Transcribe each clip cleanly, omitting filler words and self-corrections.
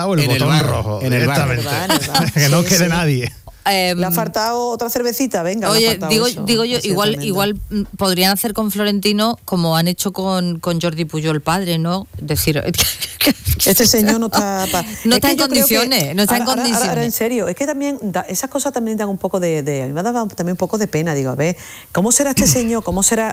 faltado el botón rojo. En el bar. Que no quede nadie. Le ha faltado otra cervecita, venga. Oye, digo yo, igual podrían hacer con Florentino como han hecho con Jordi Pujol padre, ¿no? Decir, este señor no está no está en condiciones, no está en condiciones. Ahora, en serio, es que también esas cosas también dan un poco a mí me ha dado también un poco de pena, digo, a ver, ¿cómo será este señor? ¿Cómo será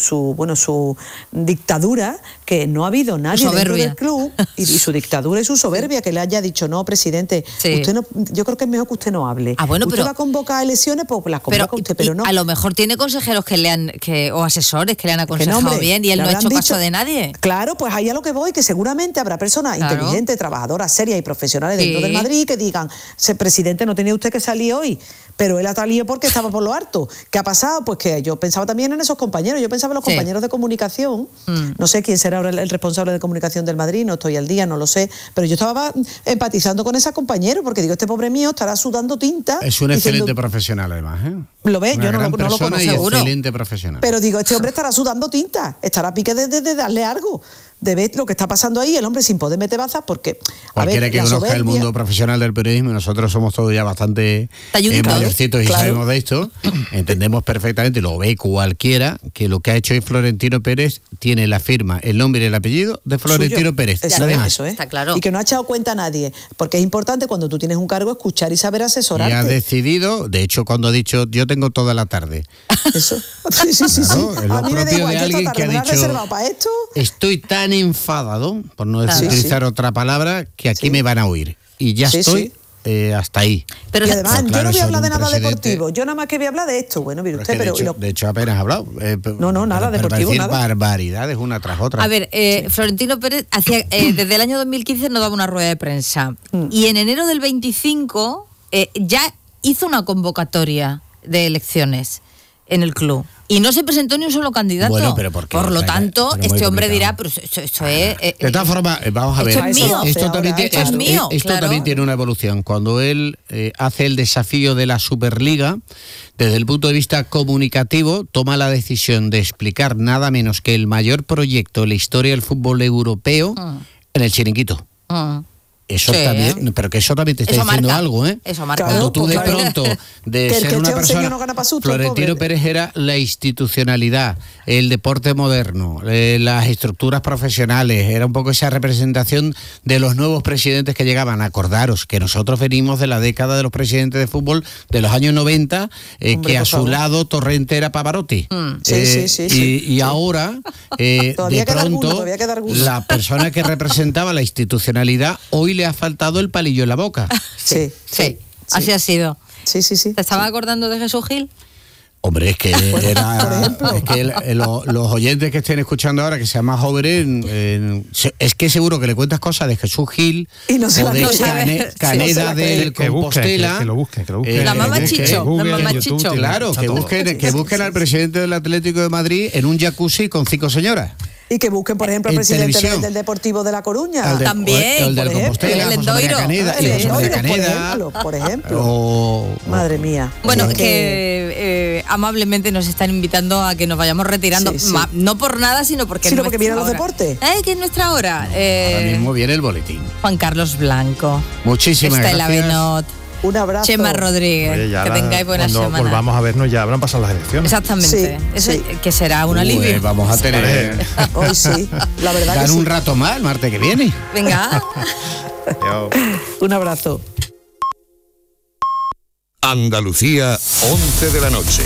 su dictadura? Que no ha habido nadie dentro del club y su dictadura y su soberbia que le haya dicho, no, presidente, usted no, yo creo que es mejor que usted no hable. Bueno, usted va a convocar elecciones, pues las convoca usted, pero no. A lo mejor tiene consejeros o asesores que le han aconsejado bien y él no ha hecho caso de nadie. Claro, pues ahí a lo que voy, que seguramente habrá personas inteligentes, trabajadoras, serias y profesionales dentro del Madrid que digan, presidente, no tenía usted que salir hoy, pero él ha salido porque estaba por lo harto. ¿Qué ha pasado? Pues que yo pensaba también en esos compañeros, yo pensaba en los compañeros de comunicación, no sé quién será ahora el responsable de comunicación del Madrid, no estoy al día, no lo sé, pero yo estaba empatizando con esa compañero porque digo, este pobre mío estará sudando tinta. Es un excelente profesional además, ¿eh? ¿Lo ves? Yo no lo conozco seguro. Excelente profesional. Pero digo, este hombre estará sudando tinta, estará a pique de darle algo, de ver lo que está pasando ahí, el hombre sin poder meter bazas, porque cualquiera que conozca el mundo profesional del periodismo, nosotros somos todos ya bastante mayorcitos y sabemos de esto, entendemos perfectamente, lo ve cualquiera, que lo que ha hecho hoy Florentino Pérez tiene la firma, el nombre y el apellido de Florentino Pérez. Eso, está claro. Y que no ha echado cuenta a nadie, porque es importante cuando tú tienes un cargo escuchar y saber asesorarte. Y ha decidido, de hecho cuando ha dicho yo tengo toda la tarde. Eso. Sí. Es lo propio de alguien que ha dicho estoy tan enfadado, por no utilizar otra palabra, que aquí me van a oír. Y ya estoy hasta ahí. Pero y además, yo no voy a hablar de nada deportivo. Yo nada más que voy a hablar de esto. Bueno, mire usted, de hecho apenas ha hablado. No, nada deportivo, decir nada. barbaridades una tras otra. A ver, Florentino Pérez desde el año 2015 no daba una rueda de prensa. Y en enero del 25 ya hizo una convocatoria de elecciones en el club. Y no se presentó ni un solo candidato. Bueno, pero ¿por qué? Por lo tanto, este hombre dirá, pero esto es... de todas formas, vamos a ver. Esto también tiene una evolución. Cuando él hace el desafío de la Superliga, desde el punto de vista comunicativo, toma la decisión de explicar nada menos que el mayor proyecto de la historia del fútbol europeo en el Chiringuito. Eso también, pero que eso también te está diciendo algo, ¿eh? Eso marca. Cuando tú de pronto, de ser una persona... Florentino Pérez era la institucionalidad, el deporte moderno, las estructuras profesionales, era un poco esa representación de los nuevos presidentes que llegaban. Acordaros que nosotros venimos de la década de los presidentes de fútbol de los años 90, que a su lado Torrente era Pavarotti. Y ahora, de pronto, la persona que representaba la institucionalidad hoy le ha faltado el palillo en la boca. Sí. Así ha sido. Sí. ¿Te estabas acordando de Jesús Gil? Hombre, es que los oyentes que estén escuchando ahora, que sean más jóvenes, es que seguro que le cuentas cosas de Jesús Gil o de Caneda del Compostela. Que lo busquen. La mamá Chicho. Claro, que busquen al presidente del Atlético de Madrid en un jacuzzi con 5 señoras. Y que busquen, por ejemplo, al presidente del Deportivo de La Coruña. También. El del Compostela, el Endoiro. Caneda. Por ejemplo. Madre mía. Bueno, que amablemente nos están invitando a que nos vayamos retirando. No por nada, sino porque vienen los deportes. Que es nuestra hora. Ahora mismo viene el boletín. Juan Carlos Blanco. Muchísimas Estela gracias. Benot. Un abrazo. Chema Rodríguez. Oye, que tengáis buena semana. Cuando volvamos a vernos ya habrán pasado las elecciones. Exactamente. Que será un alivio. Vamos a tener... Hoy sí, la verdad que sí. un rato más el martes que viene. Venga. Un abrazo. Andalucía, 11 de la noche.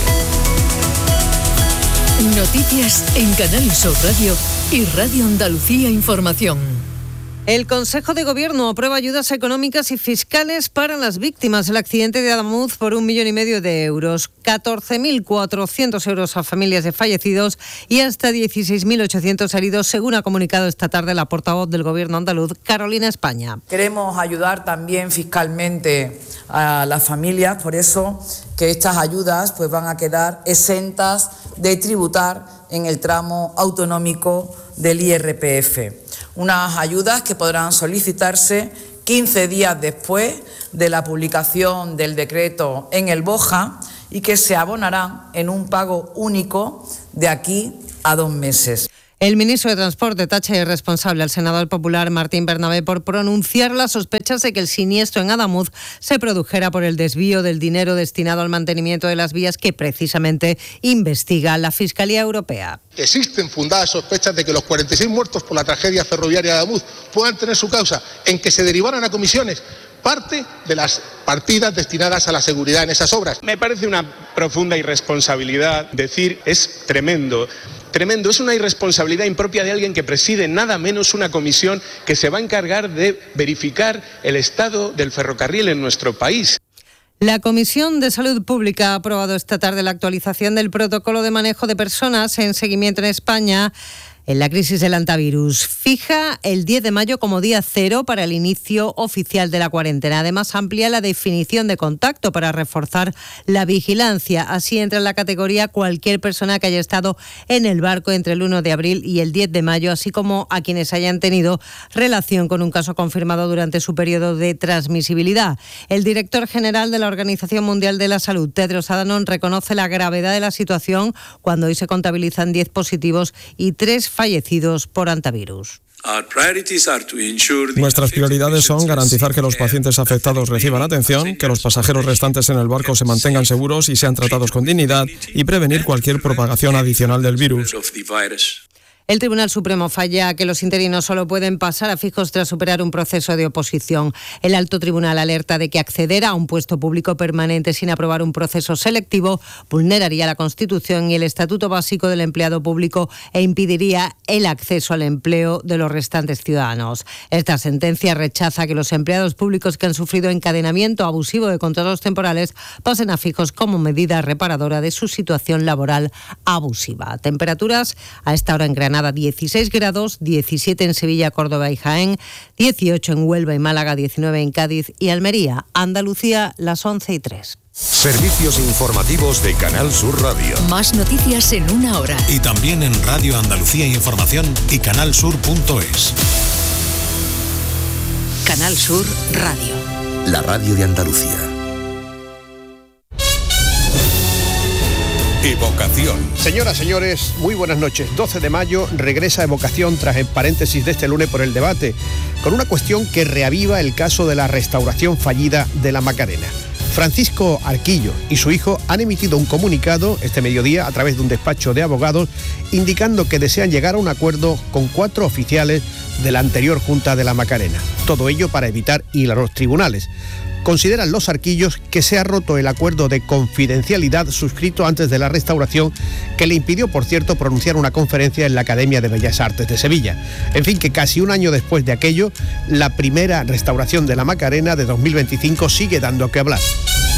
Noticias en Canal Sur Radio y Radio Andalucía Información. El Consejo de Gobierno aprueba ayudas económicas y fiscales para las víctimas del accidente de Adamuz por 1,5 millones de euros, 14.400 euros a familias de fallecidos y hasta 16.800 heridos, según ha comunicado esta tarde la portavoz del Gobierno andaluz, Carolina España. Queremos ayudar también fiscalmente a las familias, por eso que estas ayudas pues van a quedar exentas de tributar en el tramo autonómico del IRPF. Unas ayudas que podrán solicitarse 15 días después de la publicación del decreto en el BOJA y que se abonarán en un pago único de aquí a 2 meses. El ministro de Transporte tacha de irresponsable al senador popular Martín Bernabé por pronunciar las sospechas de que el siniestro en Adamuz se produjera por el desvío del dinero destinado al mantenimiento de las vías que precisamente investiga la Fiscalía Europea. Existen fundadas sospechas de que los 46 muertos por la tragedia ferroviaria de Adamuz puedan tener su causa en que se derivaran a comisiones parte de las partidas destinadas a la seguridad en esas obras. Me parece una profunda irresponsabilidad decir es tremendo. Tremendo, es una irresponsabilidad impropia de alguien que preside nada menos una comisión que se va a encargar de verificar el estado del ferrocarril en nuestro país. La Comisión de Salud Pública ha aprobado esta tarde la actualización del protocolo de manejo de personas en seguimiento en España en la crisis del hantavirus. Fija el 10 de mayo como día cero para el inicio oficial de la cuarentena. Además, amplía la definición de contacto para reforzar la vigilancia. Así entra en la categoría cualquier persona que haya estado en el barco entre el 1 de abril y el 10 de mayo, así como a quienes hayan tenido relación con un caso confirmado durante su periodo de transmisibilidad. El director general de la Organización Mundial de la Salud, Tedros Adhanom, reconoce la gravedad de la situación cuando hoy se contabilizan 10 positivos y 3 fallecidos por hantavirus. Nuestras prioridades son garantizar que los pacientes afectados reciban atención, que los pasajeros restantes en el barco se mantengan seguros y sean tratados con dignidad y prevenir cualquier propagación adicional del virus. El Tribunal Supremo falla que los interinos solo pueden pasar a fijos tras superar un proceso de oposición. El Alto Tribunal alerta de que acceder a un puesto público permanente sin aprobar un proceso selectivo vulneraría la Constitución y el Estatuto Básico del Empleado Público e impediría el acceso al empleo de los restantes ciudadanos. Esta sentencia rechaza que los empleados públicos que han sufrido encadenamiento abusivo de contratos temporales pasen a fijos como medida reparadora de su situación laboral abusiva. Temperaturas a esta hora en Granada 16 grados, 17 en Sevilla, Córdoba y Jaén, 18 en Huelva y Málaga, 19 en Cádiz y Almería. Andalucía, las 11:03. Servicios informativos de Canal Sur Radio. Más noticias en una hora. Y también en Radio Andalucía Información y canalsur.es. Canal Sur Radio. La radio de Andalucía. Evocación. Señoras, señores, muy buenas noches. 12 de mayo regresa Evocación tras el paréntesis de este lunes por el debate, con una cuestión que reaviva el caso de la restauración fallida de la Macarena. Francisco Arquillo y su hijo han emitido un comunicado este mediodía a través de un despacho de abogados indicando que desean llegar a un acuerdo con 4 oficiales de la anterior Junta de la Macarena. Todo ello para evitar ir a los tribunales. Consideran los Arquillos que se ha roto el acuerdo de confidencialidad suscrito antes de la restauración, que le impidió, por cierto, pronunciar una conferencia en la Academia de Bellas Artes de Sevilla. En fin, que casi un año después de aquello, la primera restauración de la Macarena de 2025 sigue dando que hablar.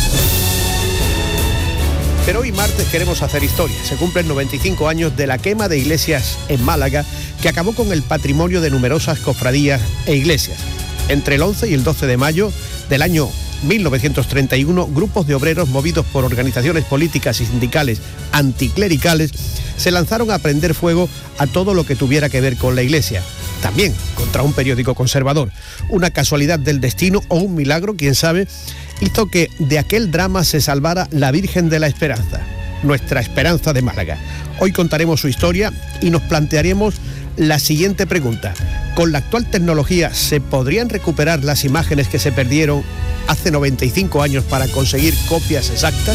Pero hoy martes queremos hacer historia. Se cumplen 95 años de la quema de iglesias en Málaga, que acabó con el patrimonio de numerosas cofradías e iglesias. Entre el 11 y el 12 de mayo del año 1931, grupos de obreros movidos por organizaciones políticas y sindicales anticlericales se lanzaron a prender fuego a todo lo que tuviera que ver con la iglesia. También contra un periódico conservador. Una casualidad del destino o un milagro, quién sabe, hizo que de aquel drama se salvara la Virgen de la Esperanza, nuestra Esperanza de Málaga. Hoy contaremos su historia y nos plantearemos la siguiente pregunta. ¿Con la actual tecnología se podrían recuperar las imágenes que se perdieron hace 95 años para conseguir copias exactas?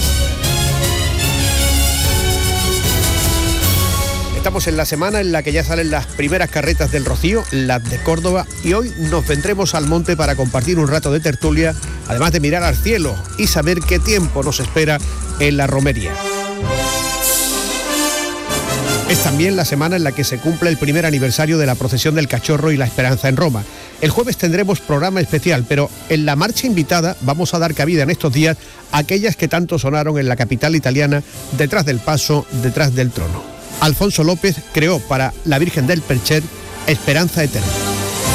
Estamos en la semana en la que ya salen las primeras carretas del Rocío, las de Córdoba, y hoy nos vendremos al monte para compartir un rato de tertulia, además de mirar al cielo y saber qué tiempo nos espera en la romería. Es también la semana en la que se cumple el primer aniversario de la procesión del Cachorro y la Esperanza en Roma. El jueves tendremos programa especial, pero en la marcha invitada vamos a dar cabida en estos días a aquellas que tanto sonaron en la capital italiana, detrás del paso, detrás del trono. Alfonso López creó para la Virgen del Percher Esperanza Eterna.